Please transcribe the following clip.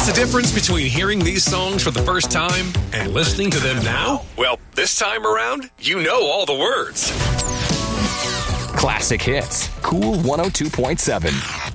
the difference between hearing these songs for the first time and listening to them now? Well, this time around, you know all the words. Classic hits. Cool 102.7.